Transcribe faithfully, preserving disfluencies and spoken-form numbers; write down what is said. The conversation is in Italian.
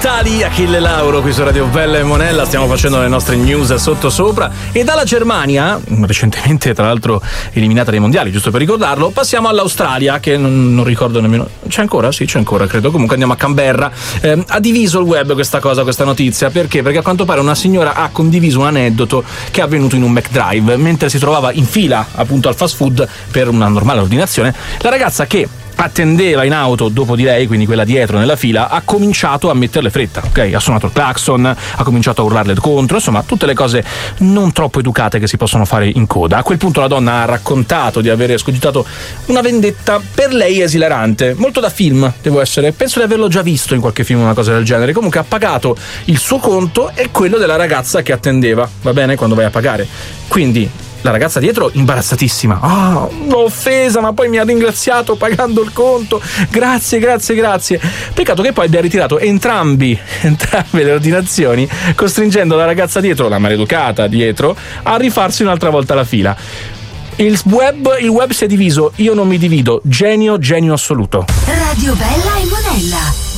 Tali, Achille Lauro qui su Radio Bella e Monella. Stiamo facendo le nostre news sotto sopra. E dalla Germania, recentemente tra l'altro eliminata dai mondiali, giusto per ricordarlo, passiamo all'Australia, che non, non ricordo nemmeno. C'è ancora? Sì, c'è ancora, credo. Comunque andiamo a Canberra. Eh, ha diviso il web questa cosa, questa notizia. Perché? Perché a quanto pare una signora ha condiviso un aneddoto che è avvenuto in un McDrive mentre si trovava in fila appunto al fast food per una normale ordinazione. La ragazza che attendeva in auto dopo di lei, quindi quella dietro nella fila, ha cominciato a metterle fretta, ok? Ha suonato il clacson, ha cominciato a urlarle contro, insomma tutte le cose non troppo educate che si possono fare in coda. A quel punto la donna ha raccontato di aver escogitato una vendetta per lei esilarante, molto da film, devo essere, penso di averlo già visto in qualche film, una cosa del genere. Comunque ha pagato il suo conto e quello della ragazza che attendeva, va bene, quando vai a pagare. Quindi la ragazza dietro imbarazzatissima. Ah, oh, l'ho offesa, ma poi mi ha ringraziato pagando il conto. Grazie, grazie, grazie. Peccato che poi abbia ritirato entrambi, entrambe le ordinazioni, costringendo la ragazza dietro, la maleducata dietro, a rifarsi un'altra volta la fila. Il web, il web si è diviso, io non mi divido. Genio, genio assoluto. Radio Bella e Monella.